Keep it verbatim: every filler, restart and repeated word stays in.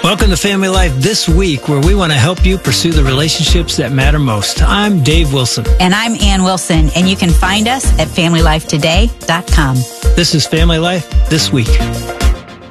Welcome to Family Life This Week, where we want to help you pursue the relationships that matter most. I'm Dave Wilson. And I'm Ann Wilson, and you can find us at family life today dot com. This is Family Life This Week.